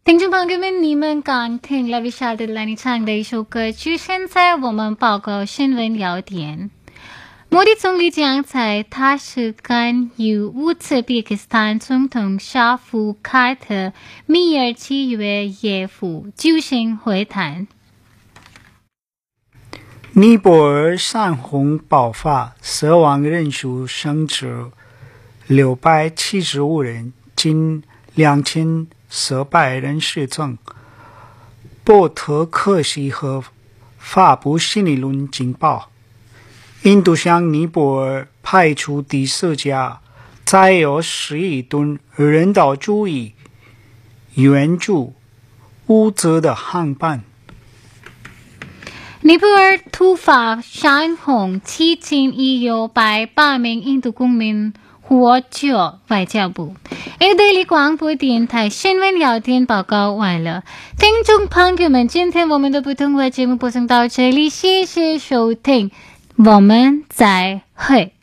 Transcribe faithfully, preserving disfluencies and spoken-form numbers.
听众朋友们，你们刚听了विशाल दिल्लानी唱的一首歌曲，现在我们报告新闻要点。莫迪总理将在塔什干与乌兹别克斯坦总统沙夫卡特米尔七月耶夫举行会谈。 尼泊尔山洪爆发，死亡人数升至六百七十五人，近两千四百人失踪。波特克西和发布新一轮警报。印度向尼泊尔派出第四架载有十亿吨人道主义援助物资的航班。 尼泊尔突发山洪，迄今已有百八名印度公民获救。外交部印度里广播电台新闻要点报告完了。听众朋友们，今天我们的普通话节目播送到这里，谢谢收听，我们再会。